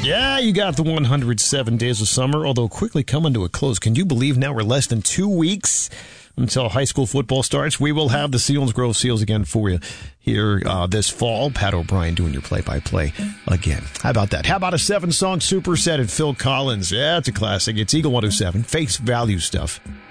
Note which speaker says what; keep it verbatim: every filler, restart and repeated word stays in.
Speaker 1: Yeah, you got the one hundred seven days of summer, although quickly coming to a close. Can you believe now we're less than two weeks until high school football starts? We will have the Selinsgrove Seals again for you here uh, this fall. Pat O'Brien doing your play-by-play again. How about that? How about a seven-song superset at Phil Collins? Yeah, it's a classic. It's Eagle one oh seven, face value stuff.